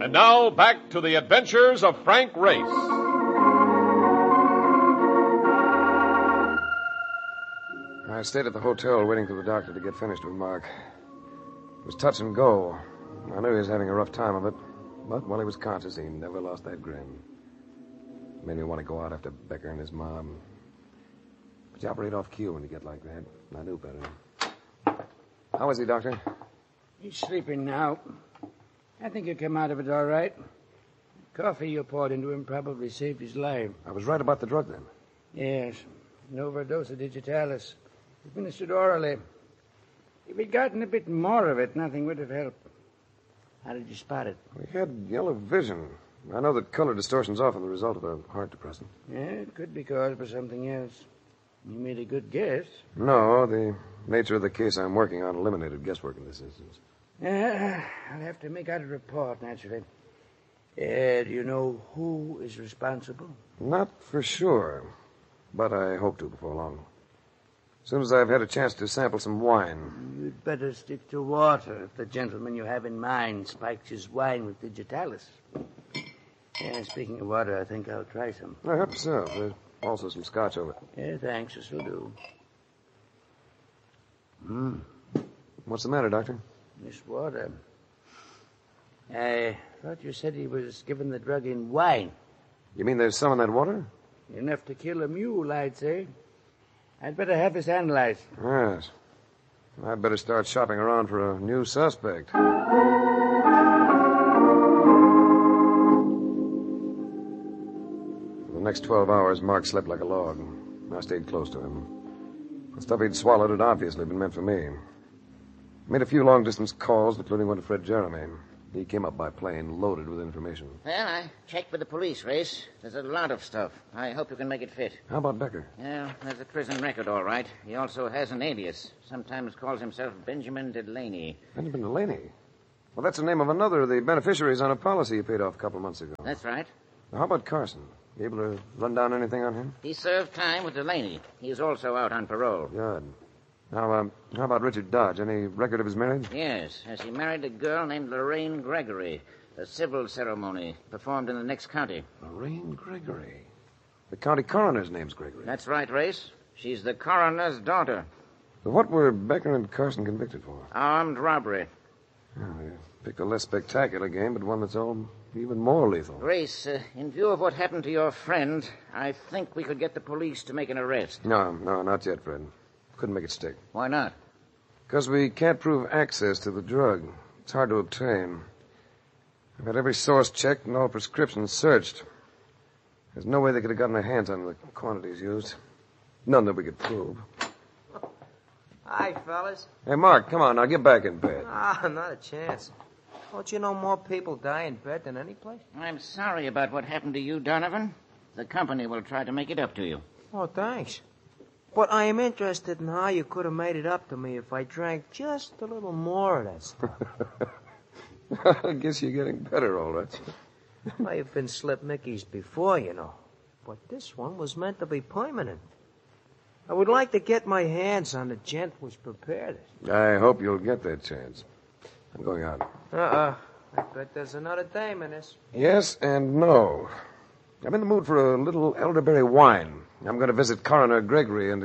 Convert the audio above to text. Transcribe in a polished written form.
And now, back to the adventures of Frank Race. I stayed at the hotel waiting for the doctor to get finished with Mark. It was touch and go. I knew he was having a rough time of it, but while he was conscious, he never lost that grin. It made me want to go out after Becker and his mom. But you operate off cue when you get like that. I knew better. How is he, Doctor? He's sleeping now. I think he'll come out of it all right. The coffee you poured into him probably saved his life. I was right about the drug, then. Yes, an overdose of digitalis. Administered orally. If he'd gotten a bit more of it, nothing would have helped. How did you spot it? He had yellow vision. I know that color distortion's often the result of a heart depressant. Yeah, it could be caused by something else. You made a good guess. No, the nature of the case I'm working on eliminated guesswork in this instance. I'll have to make out a report, naturally. Do you know who is responsible? Not for sure, but I hope to before long. As soon as I've had a chance to sample some wine. You'd better stick to water if the gentleman you have in mind spikes his wine with digitalis. Speaking of water, I think I'll try some. I hope so. There's also some scotch over it. Yeah, thanks. This will do. What's the matter, Doctor? This water. I thought you said he was given the drug in wine. You mean there's some in that water? Enough to kill a mule, I'd say. I'd better have this analyzed. Yes. I'd better start shopping around for a new suspect. For the next 12 hours, Mark slept like a log. I stayed close to him. The stuff he'd swallowed had obviously been meant for me. Made a few long-distance calls, including one to Fred Jeremy. He came up by plane, loaded with information. Well, I checked with the police, Race. There's a lot of stuff. I hope you can make it fit. How about Becker? Yeah, there's a prison record, all right. He also has an alias. Sometimes calls himself Benjamin Delaney. Benjamin Delaney? Well, that's the name of another of the beneficiaries on a policy you paid off a couple of months ago. That's right. Now, how about Carson? You able to run down anything on him? He served time with Delaney. He's also out on parole. Good. Now, how about Richard Dodge? Any record of his marriage? Yes, as he married a girl named Lorraine Gregory. A civil ceremony performed in the next county. Lorraine Gregory. The county coroner's name's Gregory. That's right, Race. She's the coroner's daughter. So what were Becker and Carson convicted for? Armed robbery. Oh, they picked a less spectacular game, but one that's all even more lethal. Race, in view of what happened to your friend, I think we could get the police to make an arrest. No, not yet, Fred. Couldn't make it stick. Why not? Because we can't prove access to the drug. It's hard to obtain. I've had every source checked and all prescriptions searched. There's no way they could have gotten their hands on the quantities used. None that we could prove. Hi, fellas. Hey, Mark, come on, now get back in bed. Not a chance. Don't you know more people die in bed than any place? I'm sorry about what happened to you, Donovan. The company will try to make it up to you. Oh, thanks. But I am interested in how you could have made it up to me if I drank just a little more of that stuff. I guess you're getting better, all right. I've been slip Mickeys before, you know. But this one was meant to be permanent. I would like to get my hands on the gent who's prepared it. I hope you'll get that chance. I'm going out. I bet there's another dame in this. Yes and no. I'm in the mood for a little elderberry wine. I'm going to visit Coroner Gregory and